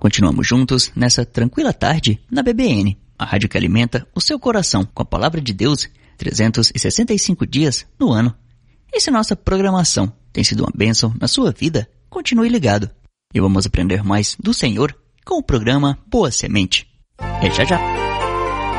Continuamos juntos nessa tranquila tarde na BBN, a rádio que alimenta o seu coração com a palavra de Deus 365 dias no ano. E se nossa programação tem sido uma bênção na sua vida, continue ligado. E vamos aprender mais do Senhor com o programa Boa Semente. É já já!